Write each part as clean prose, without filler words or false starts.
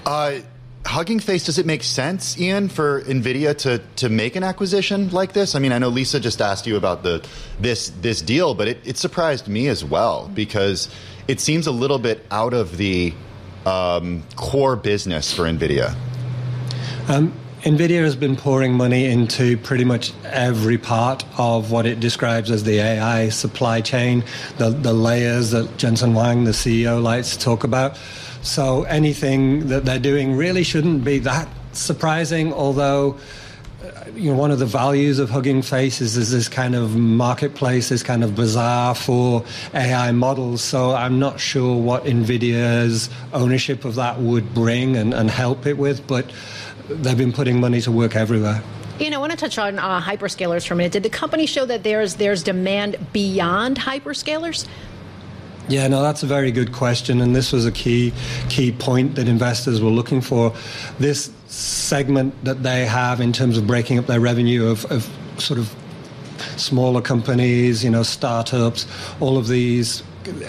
Hugging Face, does it make sense, Ian, for NVIDIA to make an acquisition like this? I mean, I know Lisa just asked you about this deal, but it surprised me as well because it seems a little bit out of the core business for NVIDIA. NVIDIA has been pouring money into pretty much every part of what it describes as the AI supply chain, the layers that Jensen Huang, the CEO, likes to talk about. So anything that they're doing really shouldn't be that surprising, although one of the values of Hugging Face is this kind of marketplace, this kind of bazaar for AI models. So I'm not sure what NVIDIA's ownership of that would bring and help it with, but they've been putting money to work everywhere. I want to touch on hyperscalers for a minute. Did the company show that there's demand beyond hyperscalers? Yeah, no, that's a very good question, and this was a key point that investors were looking for. This segment that they have in terms of breaking up their revenue of sort of smaller companies, startups, all of these,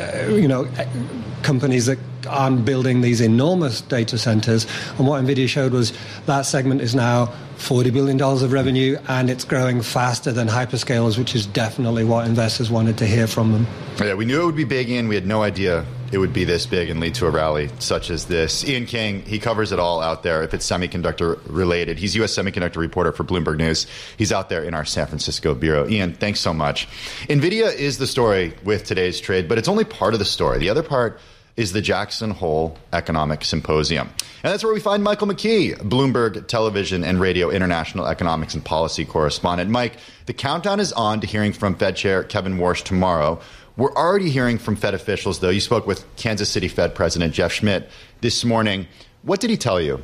companies that aren't building these enormous data centers. And what NVIDIA showed was that segment is now $40 billion of revenue, and it's growing faster than hyperscalers, which is definitely what investors wanted to hear from them. Yeah, we knew it would be big, Ian. We had no idea it would be this big and lead to a rally such as this. Ian King, he covers it all out there if it's semiconductor related. He's U.S. semiconductor reporter for Bloomberg News. He's out there in our San Francisco bureau. Ian, thanks so much. NVIDIA is the story with today's trade, but it's only part of the story. The other part is the Jackson Hole Economic Symposium. And that's where we find Michael McKee, Bloomberg Television and Radio International Economics and Policy Correspondent. Mike, the countdown is on to hearing from Fed Chair Kevin Warsh tomorrow. We're already hearing from Fed officials, though. You spoke with Kansas City Fed President Jeff Schmidt this morning. What did he tell you?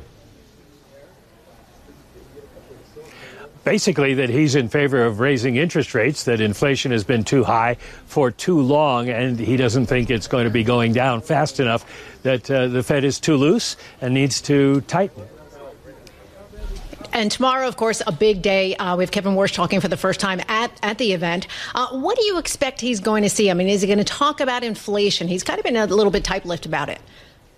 Basically that he's in favor of raising interest rates, that inflation has been too high for too long, and he doesn't think it's going to be going down fast enough, that the Fed is too loose and needs to tighten. And tomorrow, of course, a big day. We have Kevin Warsh talking for the first time at the event. What do you expect he's going to see? I mean, is he going to talk about inflation? He's kind of been a little bit tight-lipped about it.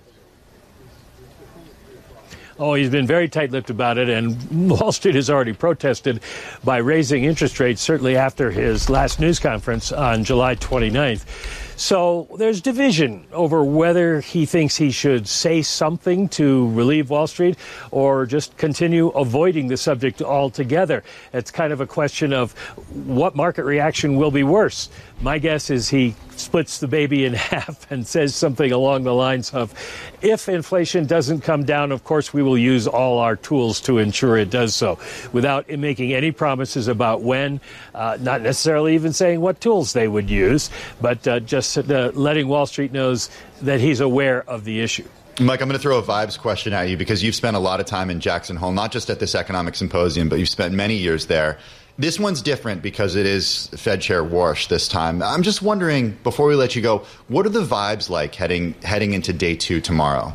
Oh, he's been very tight-lipped about it, and Wall Street has already protested by raising interest rates, certainly after his last news conference on July 29th. So there's division over whether he thinks he should say something to relieve Wall Street or just continue avoiding the subject altogether. It's kind of a question of what market reaction will be worse. My guess is he splits the baby in half and says something along the lines of, if inflation doesn't come down, of course, we will use all our tools to ensure it does so, without making any promises about when, not necessarily even saying what tools they would use, but just letting Wall Street knows that he's aware of the issue. Mike, I'm going to throw a vibes question at you because you've spent a lot of time in Jackson Hole, not just at this economic symposium, but you've spent many years there. This one's different because it is Fed Chair Warsh this time. I'm just wondering, before we let you go, what are the vibes like heading into day two tomorrow?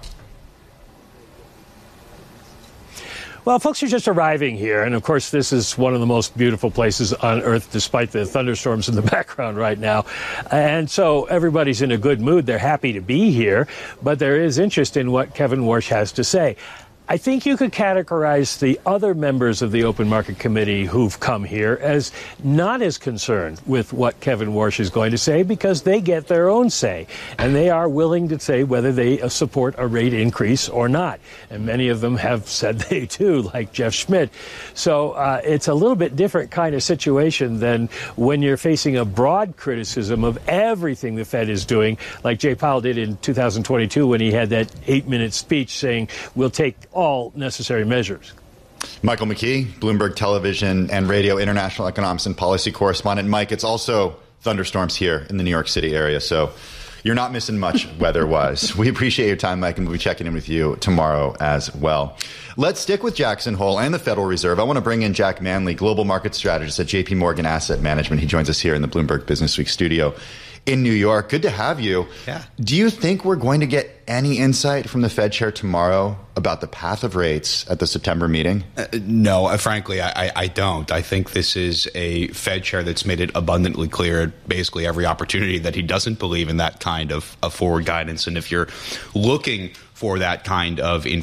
Well, folks are just arriving here, and of course this is one of the most beautiful places on earth, despite the thunderstorms in the background right now. And so everybody's in a good mood. They're happy to be here, but there is interest in what Kevin Warsh has to say. I think you could categorize the other members of the Open Market Committee who've come here as not as concerned with what Kevin Warsh is going to say because they get their own say, and they are willing to say whether they support a rate increase or not. And many of them have said they do, like Jeff Schmidt. So it's a little bit different kind of situation than when you're facing a broad criticism of everything the Fed is doing, like Jay Powell did in 2022 when he had that 8-minute speech saying, we'll take all necessary measures. Michael McKee, Bloomberg Television and Radio International Economics and Policy Correspondent. Mike, it's also thunderstorms here in the New York City area, so you're not missing much weather-wise. We appreciate your time, Mike, and we'll be checking in with you tomorrow as well. Let's stick with Jackson Hole and the Federal Reserve. I want to bring in Jack Manley, Global Market Strategist at JP Morgan Asset Management. He joins us here in the Bloomberg Business Week studio in New York. Good to have you. Yeah. Do you think we're going to get any insight from the Fed chair tomorrow about the path of rates at the September meeting? No, frankly, I don't. I think this is a Fed chair that's made it abundantly clear at basically every opportunity that he doesn't believe in that kind of forward guidance. And if you're looking for that kind of